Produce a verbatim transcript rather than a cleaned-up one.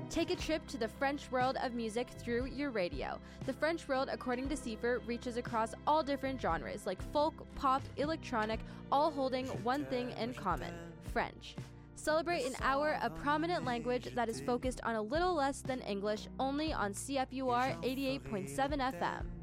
Take a trip to the French world of music through your radio. The French world, according to Seifer, reaches across all different genres like folk, pop, electronic, all holding one thing in common: French. Celebrate an hour of prominent language that is focused on a little less than English, only on C F U R eighty-eight point seven F M.